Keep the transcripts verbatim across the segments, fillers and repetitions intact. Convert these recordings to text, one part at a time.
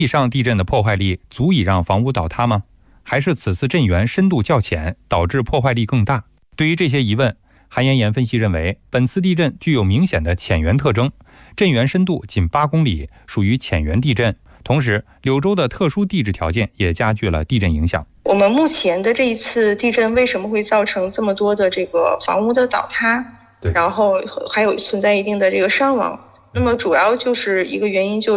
以上地震的破坏力足以让房屋倒塌吗？还是此次震源深度较浅，导致破坏力更大？对于这些疑问，韩妍妍分析认为，本次地震具有明显的浅源特征，震源深度仅八公里，属于浅源地震。同时，柳州的特殊地质条件也加剧了地震影响。 我们目前的这一次地震为什么会造成这么多的这个房屋的倒塌，然后还有存在一定的这个伤亡？那么主要就是一个原因就是，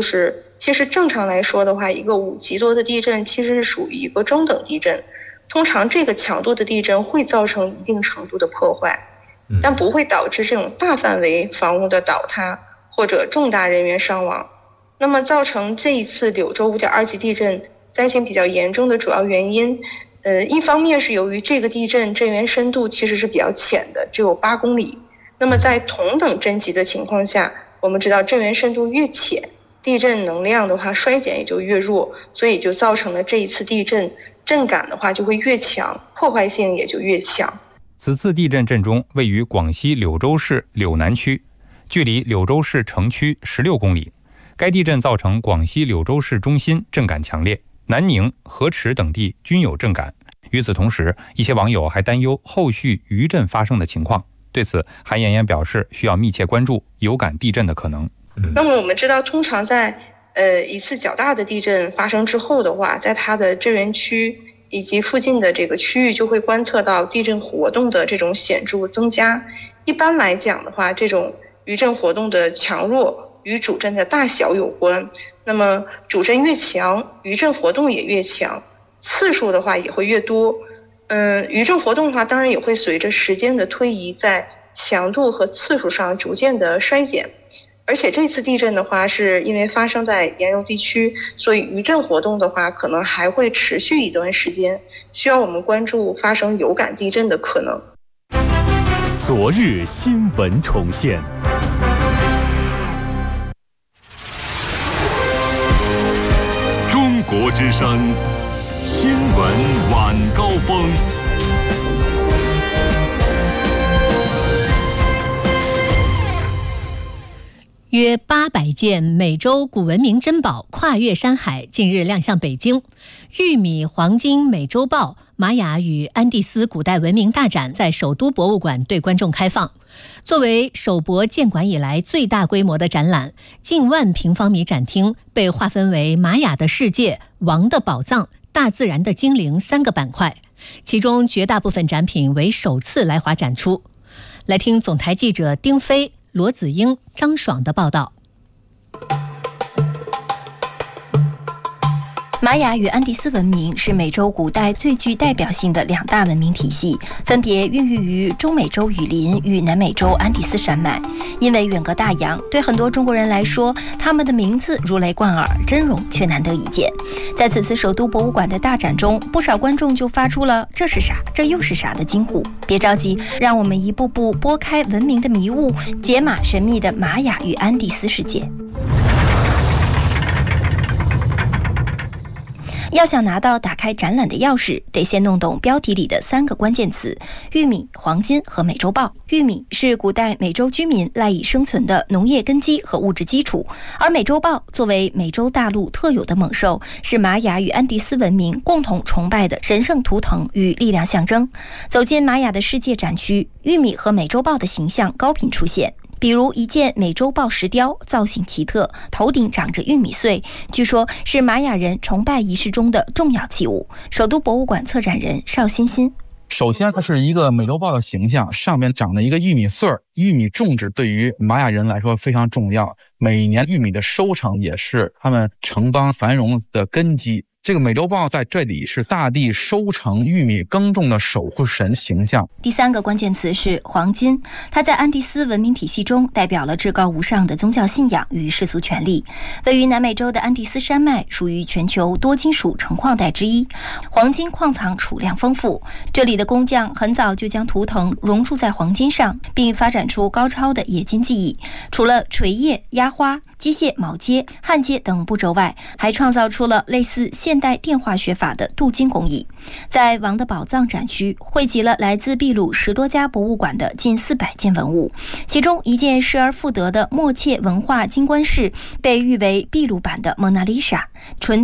其实正常来说的话，一个五级多的地震其实是属于一个中等地震，通常这个强度的地震会造成一定程度的破坏，但不会导致这种大范围房屋的倒塌或者重大人员伤亡。那么造成这一次柳州五点二级地震灾情比较严重的主要原因，呃，一方面是由于这个地震震源深度其实是比较浅的，只有八公里。那么在同等震级的情况下，我们知道震源深度越浅，地震能量的话衰减也就越弱，所以就造成了这一次地震震感的话就会越强，破坏性也就越强。 此次地震震中位于广西柳州市柳南区，距离柳州市城区十六公里。该地震造成广西柳州市中心震感强烈，南宁、河池等地均有震感。与此同时，一些网友还担忧后续余震发生的情况。对此，韩妍妍表示需要密切关注有感地震的可能。 那么我们知道，通常在呃一次较大的地震发生之后的话，在它的震源区以及附近的这个区域就会观测到地震活动的这种显著增加。一般来讲的话，这种余震活动的强弱与主震的大小有关。那么主震越强，余震活动也越强，次数的话也会越多。嗯，余震活动的话，当然也会随着时间的推移，在强度和次数上逐渐的衰减。而且这次地震的话，是因为发生在盐蓉地区，所以余震活动的话，可能还会持续一段时间，需要我们关注发生有感地震的可能。 昨日新闻重现。中国之声新闻晚高峰。 约八百件美洲古文明珍宝跨越山海，近日亮相北京。玉米、黄金、美洲豹、玛雅与安第斯古代文明大展在首都博物馆对观众开放。作为首博建馆以来最大规模的展览，近万平方米展厅被划分为玛雅的世界、王的宝藏、大自然的精灵三个板块，其中绝大部分展品为首次来华展出。来听总台记者丁飞、罗子英、张爽的报道。 玛雅与安第斯文明是美洲古代最具代表性的两大文明体系，分别孕育于中美洲雨林与南美洲安第斯山脉。因为远隔大洋，对很多中国人来说，他们的名字如雷贯耳，真容却难得一见。在此次首都博物馆的大展中，不少观众就发出了这是啥，这又是啥的惊呼。别着急，让我们一步步拨开文明的迷雾，解码神秘的玛雅与安第斯世界。要想拿到打开展览的钥匙，得先弄懂标题里的三个关键词：玉米、黄金和美洲豹。玉米是古代美洲居民赖以生存的农业根基和物质基础，而美洲豹作为美洲大陆特有的猛兽，是玛雅与安第斯文明共同崇拜的神圣图腾与力量象征。走进玛雅的世界展区，玉米和美洲豹的形象高频出现。比如一件美洲豹石雕，造型奇特，头顶长着玉米穗，据说是玛雅人崇拜仪式中的重要器物。首都博物馆策展人邵欣欣， 首先它是一个美洲豹的形象，上面长了一个玉米穗儿。玉米种植对于玛雅人来说非常重要，每年玉米的收成也是他们城邦繁荣的根基。这个美洲豹在这里是大地收成玉米耕种的守护神形象。 第三个关键词是黄金，它在安第斯文明体系中代表了至高无上的宗教信仰与世俗权力。位于南美洲的安第斯山脉属于全球多金属成矿带之一，黄金矿藏储量丰富。这里的工匠很早就将图腾熔铸在黄金上，并发展出高超的冶金技艺。除了锤业、压花、 机械铆接、焊接等步骤外，还创造出了类似现代电化学法的镀金工艺。在王的宝藏展区，汇集了来自秘鲁十多家博物馆的近四百件文物，其中一件失而复得的默切文化金冠饰被誉为秘鲁版的蒙娜丽莎，纯